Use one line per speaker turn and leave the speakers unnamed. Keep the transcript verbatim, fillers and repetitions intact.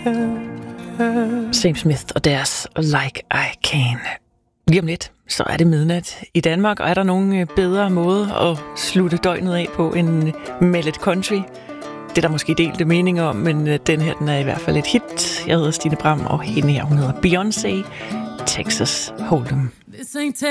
Sam Smith og deres Like I Can. Lige om lidt, så er det midnat i Danmark, og er der nogen bedre måde at slutte døgnet af på end med lidt country? Det er der måske delte meninger om, men den her, den er i hvert fald et hit. Jeg hedder Stine Bram, og hende her, hun hedder Beyoncé, Texas Hold'em.